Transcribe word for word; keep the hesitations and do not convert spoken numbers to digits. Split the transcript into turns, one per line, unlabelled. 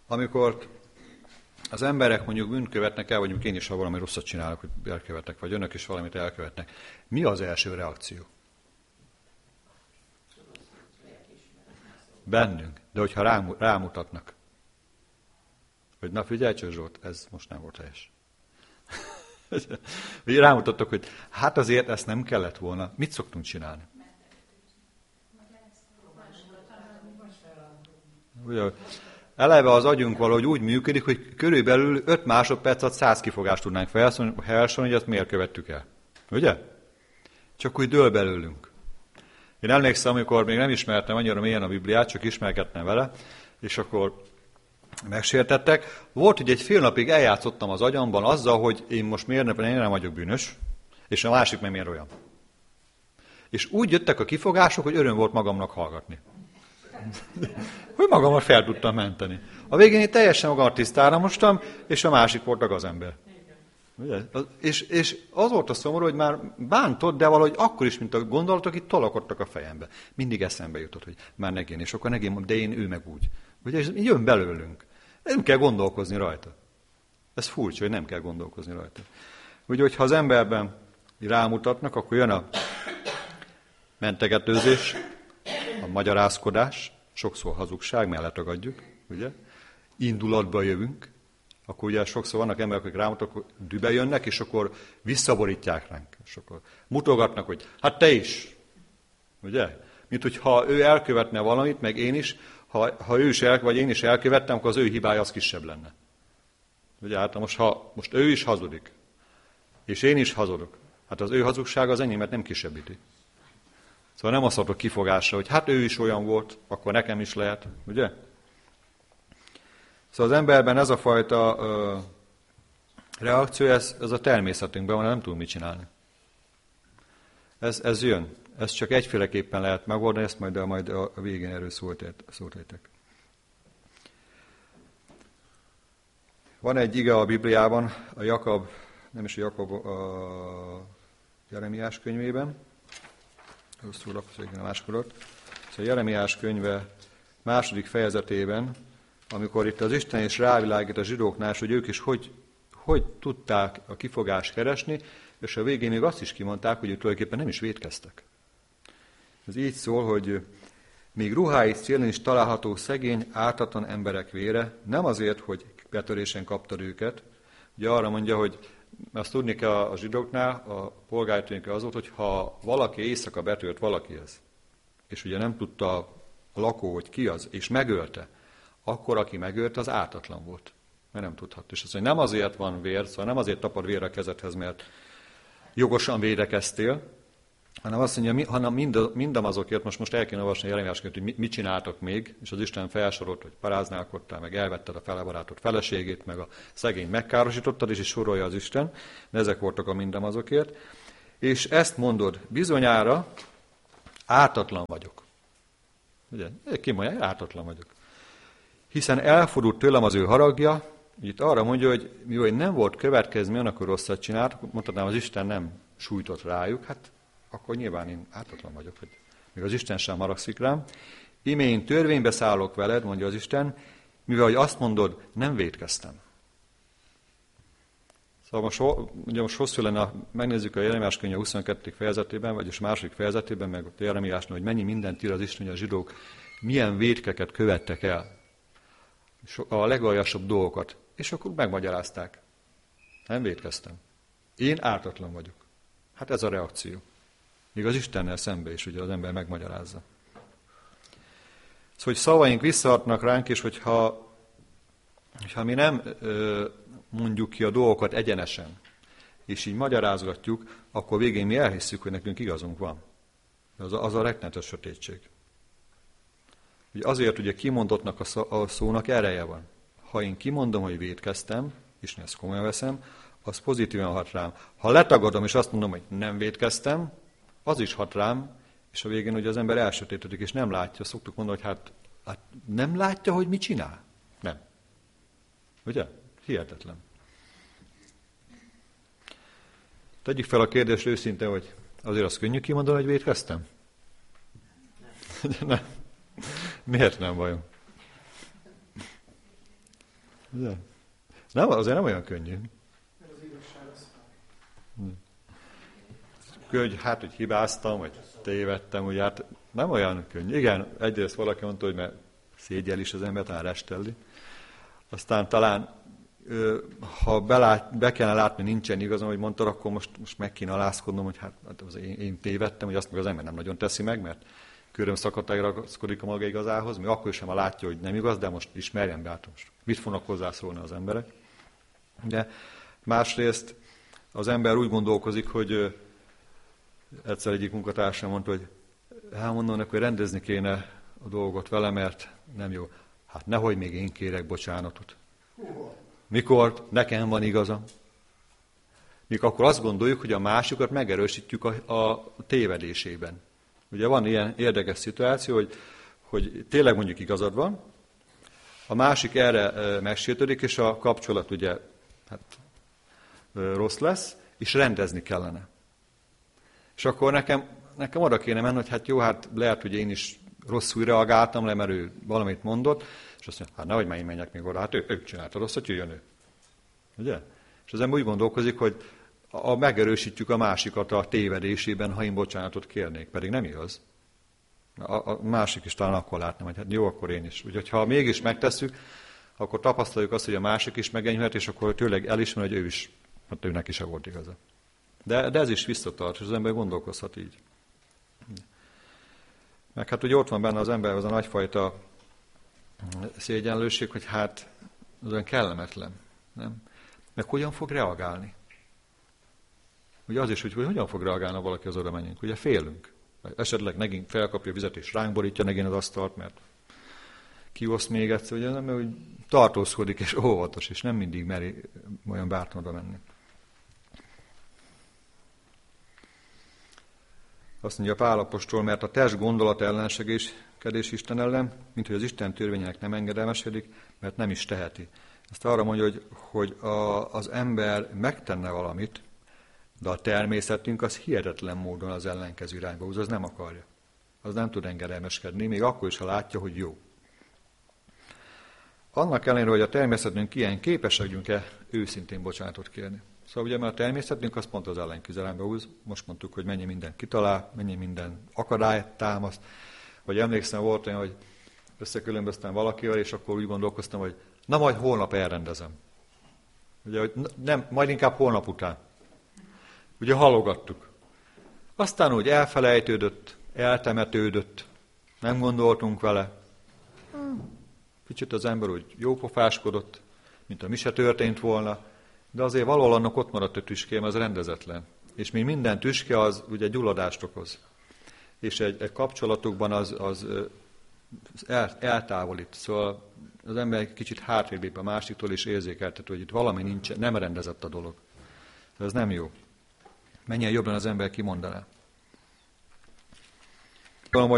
Amikor az emberek mondjuk bűnt követnek el, vagy mondjuk én is, ha valami rosszat csinálok, hogy elkövetnek, vagy önök is valamit elkövetnek, mi az első reakció? Bennünk. De hogyha rám, rámutatnak, hogy na figyelj csak Zsolt, ez most nem volt helyes. Hogy rámutattok, hogy hát azért ezt nem kellett volna. Mit szoktunk csinálni? Ugye, eleve az agyunk valahogy úgy működik, hogy körülbelül öt másodperc alatt száz kifogást tudnánk felsorolni, hogy azt miért követtük el. Ugye? Csak úgy dől belőlünk. Én emlékszem, amikor még nem ismertem annyira mélyen a Bibliát, csak ismerkedtem vele, és akkor megsértettek. Volt, hogy egy fél napig eljátszottam az agyamban azzal, hogy én most miért nem, én nem vagyok bűnös, és a másik meg miért olyan. És úgy jöttek a kifogások, hogy öröm volt magamnak hallgatni. Hogy magamat fel tudtam menteni. A végén én teljesen magamat tisztára mostam, és a másik volt a gazember. Ugye? És, és az volt a szomorú, hogy már bántott, de valahogy akkor is, mint a gondolatok, itt tolakodtak a fejembe. Mindig eszembe jutott, hogy már negén, és akkor negén, de én ő meg úgy. Ugye, és jön belőlünk. Nem kell gondolkozni rajta. Ez furcsa, hogy nem kell gondolkozni rajta. Ugye, hogyha az emberben rámutatnak, akkor jön a mentegetőzés, a magyarázkodás, sokszor hazugság, mellett tagadjuk, ugye? Indulatba jövünk, akkor ugye sokszor vannak emberek, akik rámutatnak, hogy dübe jönnek, és akkor visszaborítják ránk. És akkor mutogatnak, hogy hát te is, ugye? Mint hogyha ő elkövetne valamit, meg én is, ha, ha ő is el, vagy én is elkövettem, akkor az ő hibája az kisebb lenne. Ugye, hát most, ha most ő is hazudik, és én is hazudok, hát az ő hazugsága az enyémet nem kisebbíti. Szóval nem azt adok kifogásra, hogy hát ő is olyan volt, akkor nekem is lehet, ugye? Szóval az emberben ez a fajta ö, reakció, ez, ez a természetünkben van, nem tudunk mit csinálni. Ez, ez jön. Ez csak egyféleképpen lehet megoldani, ezt majd a, majd a végén erről szóltétek. Van egy ige a Bibliában, a Jakab, nem is a Jakab, a Jeremiás könyvében, rosszul lapszoljuk a másokat. Szóval Jeremiás könyve második fejezetében, amikor itt az Isten is rávilágít a zsidóknál, hogy ők is hogy, hogy tudták a kifogást keresni, és a végén még azt is kimondták, hogy ők tulajdonképpen nem is vétkeztek. Ez így szól, hogy még ruháit szélén is található szegény, ártatlan emberek vére, nem azért, hogy betörésen kaptad őket. Ugye arra mondja, hogy azt tudni kell a zsidóknál, a polgártörvényekre az volt, hogy ha valaki éjszaka betört valakihez, és ugye nem tudta a lakó, hogy ki az, és megölte, akkor aki megölte, az ártatlan volt, mert nem tudhatta. És azt mondja, nem azért van vér, szóval nem azért tapad vér a kezedhez, mert jogosan védekeztél, hanem azt mondja, hanem mind, mindamazokért, most, most el kéne olvasni a Jeremiás könyvet, hogy mit csináltak még, és az Isten felsorolt, hogy paráználkodtál, meg elvetted a felebarátot feleségét, meg a szegény megkárosítottad, és is sorolja az Isten, de ezek voltak a mindamazokért. És ezt mondod, bizonyára ártatlan vagyok. Ugye? Ki mondja, ártatlan vagyok. Hiszen elfordult tőlem az ő haragja, itt arra mondja, hogy mivel nem volt következmény, akkor rosszat csinált, mondhatnám, az Isten nem sújtott rájuk, hát akkor nyilván én ártatlan vagyok, hogy még az Isten sem haragszik rám. Íme én törvénybe szállok veled, mondja az Isten, mivel hogy azt mondod, nem vétkeztem. Szóval most, ugye most hosszú lenne, megnézzük a Jeremiás könyve huszonkettő fejezetében, vagyis második fejezetében, meg a Jeremiásnál, hogy mennyi mindent ír az Isten, hogy a zsidók milyen vétkeket követtek el. A legaljasabb dolgokat. És akkor megmagyarázták. Nem vétkeztem. Én ártatlan vagyok. Hát ez a reakció. Még az Istennel szembe is ugye az ember megmagyarázza. Szóval, hogy szavaink visszahatnak ránk, és hogyha, hogyha mi nem ö, mondjuk ki a dolgokat egyenesen, és így magyarázgatjuk, akkor végén mi elhisszük, hogy nekünk igazunk van. Az a, az a rettenetes sötétség. Ugye azért ugye kimondottnak a, szó, a szónak ereje van. Ha én kimondom, hogy vétkeztem, és ezt komolyan veszem, az pozitívan hat rám. Ha letagadom, és azt mondom, hogy nem vétkeztem, az is hat rám, és a végén ugye az ember elsötétedik, és nem látja. Szoktuk mondani, hogy hát, hát nem látja, hogy mit csinál? Nem. Ugye? Hihetetlen. Tegyük fel a kérdést őszintén, hogy azért az könnyű kimondani, hogy vétkeztem? Nem. Miért nem vajon? Nem, azért nem olyan könnyű. Könnyű, hát, hogy hibáztam, vagy tévedtem, hogy hát nem olyan könnyű. Igen, egyrészt valaki mondta, hogy mert szégyel is az ember, talán restelli. Aztán talán, ha belát, be kellene látni, nincsen igazam, hogy mondtad, akkor most, most meg kéne alázkodnom, hogy hát az én, én tévedtem, hogy azt meg az ember nem nagyon teszi meg, mert köröm szakadtáig ragaszkodik a maga igazához, mi akkor sem látja, hogy nem igaz, de most ismerjen be, hát most mit fognak hozzászólni az emberek. De másrészt az ember úgy gondolkozik, hogy egyszer egyik munkatársam mondta, hogy hát mondom neki, hogy rendezni kéne a dolgot vele, mert nem jó. Hát nehogy még én kérek bocsánatot. Mikor nekem van igazam? Mikor akkor azt gondoljuk, hogy a másikat megerősítjük a, a tévedésében. Ugye van ilyen érdekes szituáció, hogy, hogy tényleg mondjuk igazad van, a másik erre megsértődik, és a kapcsolat ugye hát, rossz lesz, és rendezni kellene. És akkor nekem, nekem oda kéne menni, hogy hát jó, hát lehet, hogy én is rosszul reagáltam le, mert ő valamit mondott, és azt mondja, hát nehogy már én menjek még oda, hát ő, ő csinálta rosszat, jöjjön ő. Ugye? És az ember úgy gondolkozik, hogy a, a megerősítjük a másikat a tévedésében, ha én bocsánatot kérnék, pedig nem igaz. A, a másik is talán akkor látnám, hogy hát jó, akkor én is. Úgyhogy ha mégis megtesszük, akkor tapasztaljuk azt, hogy a másik is megenyhülhet, és akkor tényleg elismer, hogy ő is, hát őnek is volt igaza. De, de ez is visszatart, és az ember gondolkozhat így. Meg hát ugye ott van benne az emberben az a nagyfajta szégyenlőség, hogy hát az olyan kellemetlen. Nem? Meg hogyan fog reagálni? Ugye az is, hogy hogyan fog reagálni, ha valaki az oda menjünk. Ugye félünk. Esetleg megint felkapja a vizet, és ránk borítja megint az asztalt, mert kioszt még egyszer, ugye nem, hogy tartózkodik, és óvatos, és nem mindig meri olyan bátran oda menni. Azt mondja Pál apostol, mert a test gondolat ellenségeskedés Isten ellen, mint hogy az Isten törvényének nem engedelmesedik, mert nem is teheti. Ezt arra mondja, hogy, hogy a, az ember megtenne valamit, de a természetünk az hihetetlen módon az ellenkező irányba húz, az nem akarja. Az nem tud engedelmeskedni, még akkor is, ha látja, hogy jó. Annak ellenére, hogy a természetünk ilyen, képesek vagyunk-e őszintén bocsánatot kérni. Szóval ugye már a természetünk az pont az ellenközelembe húz. Most mondtuk, hogy mennyi minden kitalál, mennyi minden akadályt támaszt. Vagy emlékszem, volt olyan, hogy összekülönböztem valakivel, és akkor úgy gondolkoztam, hogy na majd holnap elrendezem. Ugye, hogy nem, majd inkább holnap után. Ugye halogattuk. Aztán úgy elfelejtődött, eltemetődött, nem gondoltunk vele. Kicsit az ember úgy jópofáskodott, mint a mi se történt volna, de azért valahol annak ott maradt a tüském, az rendezetlen. És még minden tüske az ugye gyulladást okoz. És egy, egy kapcsolatokban az, az el, eltávolít. Szóval az ember egy kicsit hátrébb lép a másiktól, és érzékeltető, hogy itt valami nincs, nem rendezett a dolog. Ez nem jó. Mennyien jobban az ember kimondaná.